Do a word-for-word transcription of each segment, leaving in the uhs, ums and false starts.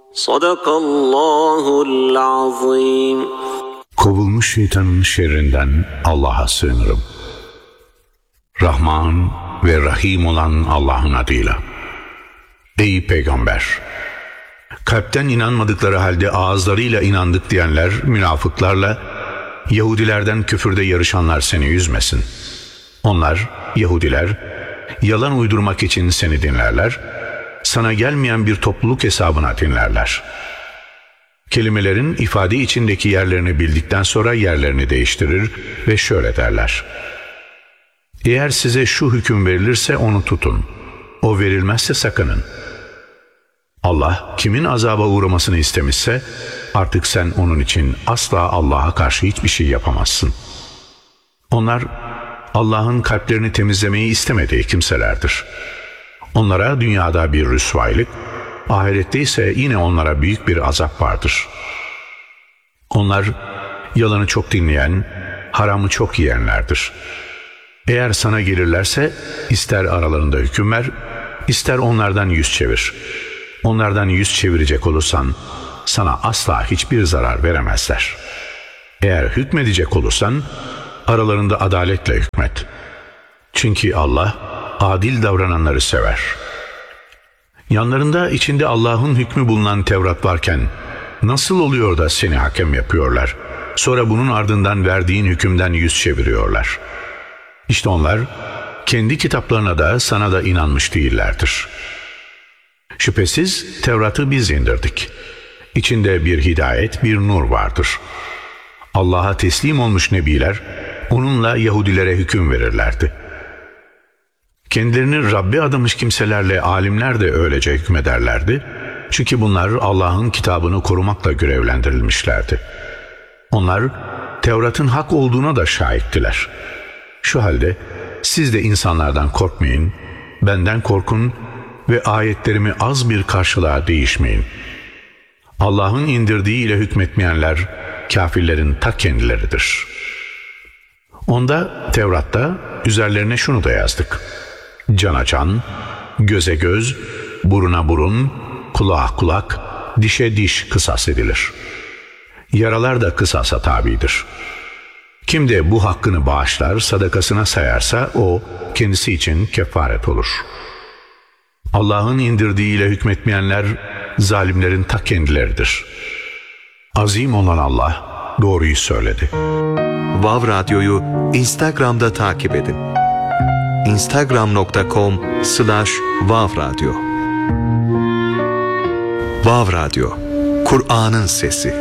Sadakallahul azim. Kovulmuş şeytanın şerrinden Allah'a sığınırım. Rahman ve Rahim olan Allah'ın adıyla. Ey Peygamber! Kalpten inanmadıkları halde ağızlarıyla inandık diyenler, münafıklarla, Yahudilerden küfürde yarışanlar seni üzmesin. Onlar, Yahudiler, yalan uydurmak için seni dinlerler, sana gelmeyen bir topluluk hesabına dinlerler. Kelimelerin ifade içindeki yerlerini bildikten sonra yerlerini değiştirir ve şöyle derler: eğer size şu hüküm verilirse onu tutun, o verilmezse sakının. Allah kimin azaba uğramasını istemişse artık sen onun için asla Allah'a karşı hiçbir şey yapamazsın. Onlar Allah'ın kalplerini temizlemeyi istemediği kimselerdir. Onlara dünyada bir rüsvaylık, ahirette ise yine onlara büyük bir azap vardır. Onlar yalanı çok dinleyen, haramı çok yiyenlerdir. Eğer sana gelirlerse ister aralarında hüküm ver, ister onlardan yüz çevir. Onlardan yüz çevirecek olursan sana asla hiçbir zarar veremezler. Eğer hükmedecek olursan aralarında adaletle hükmet. Çünkü Allah adil davrananları sever. Yanlarında içinde Allah'ın hükmü bulunan Tevrat varken nasıl oluyor da seni hakem yapıyorlar? Sonra bunun ardından verdiğin hükümden yüz çeviriyorlar. İşte onlar kendi kitaplarına da sana da inanmış değillerdir. Şüphesiz Tevrat'ı biz indirdik. İçinde bir hidayet, bir nur vardır. Allah'a teslim olmuş nebiler onunla Yahudilere hüküm verirlerdi. Kendilerini Rabbi adamış kimselerle alimler de öylece hükmederlerdi. Çünkü bunlar Allah'ın kitabını korumakla görevlendirilmişlerdi. Onlar Tevrat'ın hak olduğuna da şahittiler. Şu halde siz de insanlardan korkmayın, benden korkun ve ayetlerimi az bir karşılığa değişmeyin. Allah'ın indirdiğiyle hükmetmeyenler kafirlerin ta kendileridir. Onda, Tevrat'ta üzerlerine şunu da yazdık: cana can, göze göz, buruna burun, kulağa kulak, dişe diş kısas edilir. Yaralar da kısasa tabidir. Kim de bu hakkını bağışlar, sadakasına sayarsa o kendisi için kefaret olur. Allah'ın indirdiğiyle hükmetmeyenler zalimlerin ta kendileridir. Azim olan Allah doğruyu söyledi. Vav Radyo'yu Instagram'da takip edin. instagram nokta com slash vav radyo. Vav Radyo, Kur'an'ın sesi.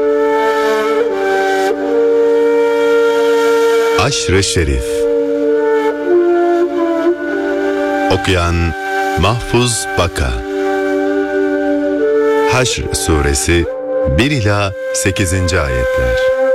Aşr-ı Şerif. Okuyan Mahfuz Baka. Haşr Suresi bir ila sekizinci ayetler.